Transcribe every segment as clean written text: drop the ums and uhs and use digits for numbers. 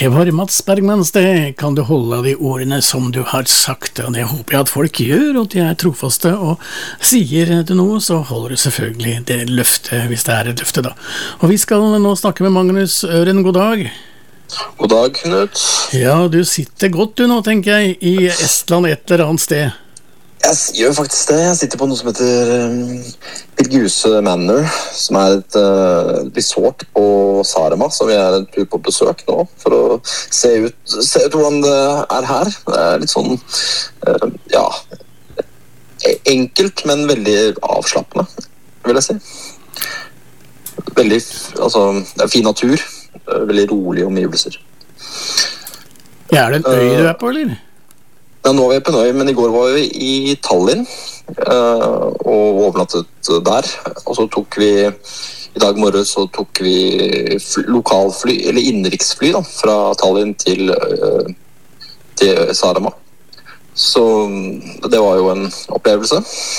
Det var Mats Bergmans det. Kan du holde de ordene som du har sagt? Og det håper jeg at folk gjør, og at de er trofaste og sier du noe, så holder du selvfølgelig det løftet, hvis det er et løfte da. Og vi skal nå snakke med Magnus Øren. God dag. God dag, Knut. Ja, du sitter godt du nå, tenker jeg, i Estland et eller annet sted. Jeg gjør faktisk det. Jeg sitter på noe som heter Birguse Manor, som er et resort på Saaremaa, som vi er en tur på besøk nå, for å se ut hvordan det er her. Det er litt sånn, ja, enkelt, men veldig avslappende, vil jeg si. Veldig, altså, det er fin natur, veldig rolige omgivelser. Ja, er det en øy du er på, eller? Ja, nå er vi på en øy, men i går var vi i Tallinn og overnattet der. Og så tok vi, i dag morgen så tok vi lokalfly, eller innenriksfly da, fra Tallinn til Saaremaa. Så det var jo en opplevelse.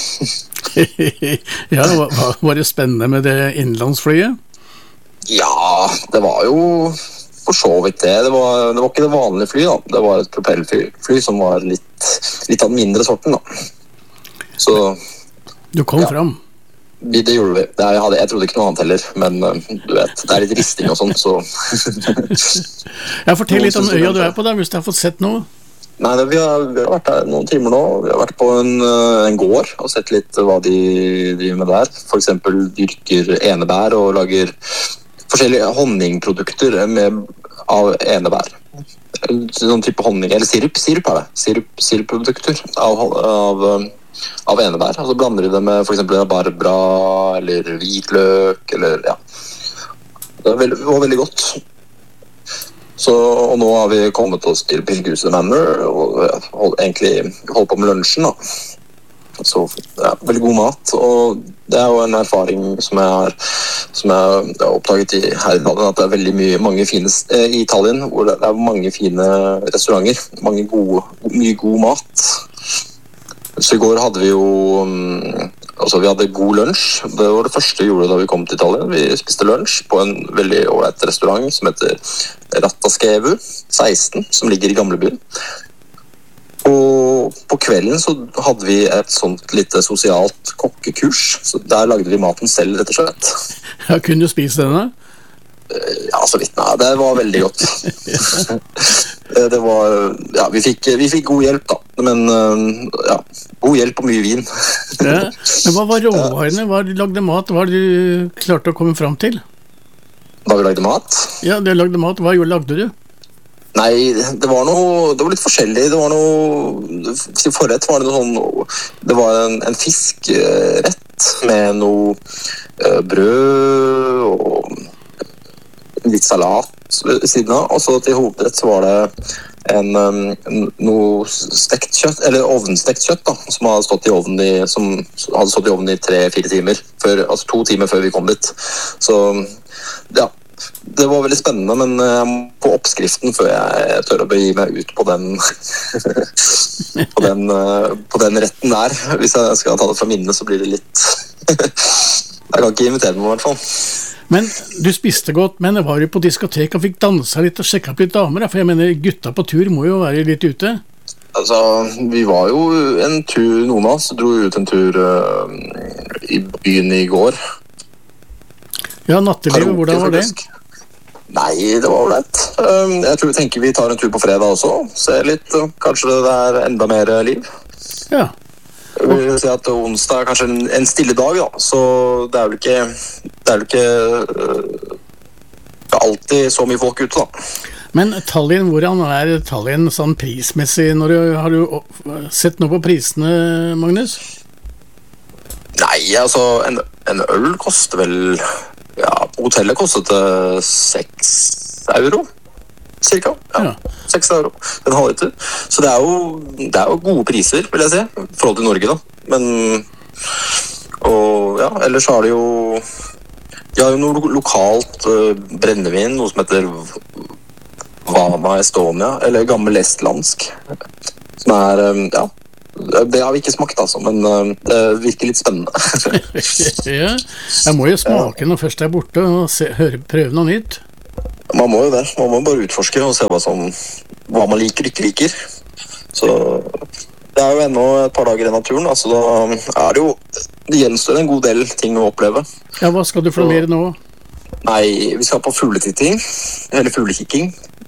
Ja, var det spennende med det innenlandsflyet? Ja, det var jo for så vidt det. Det var ikke det vanlige fly da. Det var et propellfly som var litt av den mindre sorten da. Så du kom fram? Det gjorde vi. Jeg trodde ikke noe annet heller, men du vet, det er litt risting og sånn, så... Ja, fortell litt om øya du er på da, hvis du har fått sett noe. Nei, vi har vært der noen timer nå. Vi har vært på en gård og sett litt hva de driver med der. For eksempel dyrker enebær og lager forskjellige honningprodukter av enebær. Sånn type honning, eller sirup er det. Sirupprodukter av enebær. Og så blander de det med for eksempel barbara, eller hvitløk, eller ja. Det var veldig godt. Og nå har vi kommet oss til Birguse Manor, og egentlig holdt på med lunsjen da. Så ja, veldig god mat, og det er jo en erfaring som jeg har oppdaget her i Tallinn, at det er veldig mange fine i Tallinn, hvor det er mange fine restauranter, mye god mat. Så i går hadde vi jo, vi hadde god lunsj. Det var det første vi gjorde da vi kom til Tallinn. Vi spiste lunsj på en veldig ålreit restaurant som heter Rataskevu 16, som ligger i Gamlebyen. Og på kvelden så hadde vi et sånt lite sosialt kokkekurs, så der lagde vi maten selv, rett og slett. Ja, kunne du spise denne? Ja, så vidt, nei, det var veldig godt. Det var, ja, vi fikk god hjelp da, men ja, god hjelp og mye vin. Ja, men hva var råvarene? Hva du lagde mat? Hva du klarte å komme frem til? Da vi lagde mat? Ja, du lagde mat. Hva lagde du? Nei, det var litt forskjellig. Det var til forrett var det noe sånn, det var en fiskrett med noe brød og litt salat ved siden av, og så til hovedrett så var det noe stekt kjøtt, eller ovnstekt kjøtt da, som hadde stått i ovnen i 3-4 timer, altså 2 timer før vi kom dit. Så ja, det var veldig spennende, men jeg må få oppskriften før jeg tør å begi meg ut på den på den retten der. Hvis jeg skal ta det fra minnet, så blir det litt jeg kan ikke invitere meg i hvert fall. Men du spiste godt, men var du på diskotek og fikk dansa litt og sjekka opp litt damer? For jeg mener, gutta på tur må jo være litt ute. Altså, vi var jo en tur, noen av oss dro ut en tur i byen i går. Ja, nattelivet, hvordan var det? Nei, det var ålreit. Jeg tenker vi tar en tur på fredag også. Se litt, kanskje det er enda mer liv. Ja. Jeg vil si at onsdag er kanskje en stille dag, da. Så det er vel ikke alltid så mye folk ute, da. Men Tallinn, hvordan er Tallinn sånn prismessig? Har du sett noe på prisene, Magnus? Nei, altså, en øl koster vel... Ja, hotellet kostet 6 euro, cirka. Ja, 6 euro, en halvliter. Så det er jo gode priser, vil jeg si, i forhold til Norge da. Men, og ja, ellers har de jo noe lokalt brennevin, noe som heter Vana Estonia, eller gammel estlandsk, som er, ja, det har vi ikke smakt altså, men det virker litt spennende. Ja, jeg må jo smake når først jeg er borte og prøve noe nytt. Man må jo det. Man må bare utforske og se hva man liker og ikke liker. Så det jo ennå et par dager i naturen, altså da det jo det gjenstår en god del ting å oppleve. Ja, hva skal du for mer nå? Nei, vi skal på fugletitting, eller fuglekikking.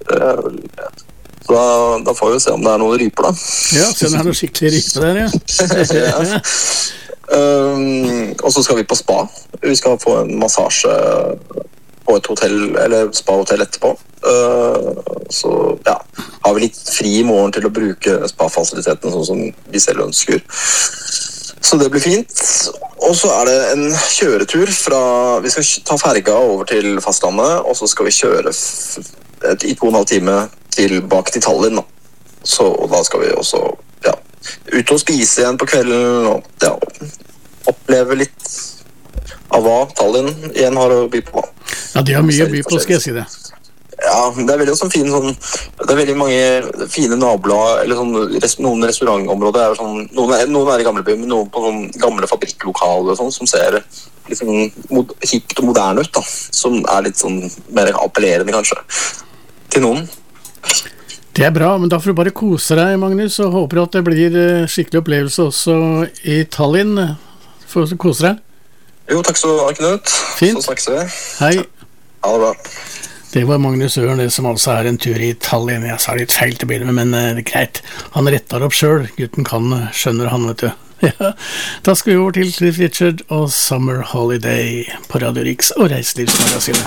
Så da får vi jo se om det noen ryper da. Ja, se om det noen skikkelig ryper der, ja. Ja. Og så skal vi på spa. Vi skal få en massasje på et hotell, eller spa-hotell etterpå. Så ja, har vi litt fri i morgen til å bruke spa-fasiliteten sånn som vi selv ønsker. Så det blir fint. Og så det en kjøretur vi skal ta ferga over til fastlandet, og så skal vi kjøre i 2,5 timer tilbake til Tallinn. Og da skal vi også ut og spise igjen på kvelden, og oppleve litt av hva Tallinn igjen har å by på. Ja, de har mye å by på, skal jeg si det. Ja, det veldig sånn fin det veldig mange fine nabolag, eller noen restaurantområder noen i gamlebyen, men noen på gamle fabrikklokaler som ser litt hipt og moderne ut da, som litt mer appellerende kanskje til noen. Det bra, men da får du bare kose deg, Magnus, og håper at det blir skikkelig opplevelse også i Tallinn. Får du kose deg? Jo, takk så du ha, Knut. Fint. Så snakkes vi. Hei. Ha det bra. Det var Magnus Øren, det som altså en tur i Tallinn. Jeg sa litt feil til å begynne med, men det greit. Han retter opp selv. Gutten skjønner han, vet du. Ja. Da skal vi over til Cliff Richard og Summer Holiday på Radio Riks og Reiselivsmagasinet.